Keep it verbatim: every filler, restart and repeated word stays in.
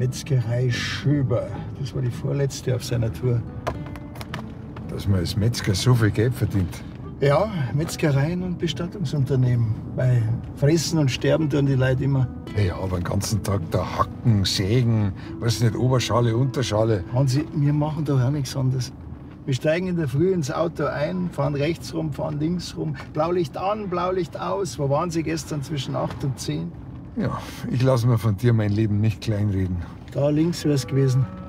Metzgerei Schöber. Das war die vorletzte auf seiner Tour. Dass man als Metzger so viel Geld verdient. Ja, Metzgereien und Bestattungsunternehmen. Bei Fressen und Sterben tun die Leute immer. Ja, aber den ganzen Tag da hacken, sägen, weiß nicht, Oberschale, Unterschale. Hansi, wir machen doch auch nichts anderes. Wir steigen in der Früh ins Auto ein, fahren rechts rum, fahren links rum. Blaulicht an, Blaulicht aus. Wo waren Sie gestern zwischen acht und zehn? Ja, ich lasse mir von dir mein Leben nicht kleinreden. Da links wäre es gewesen.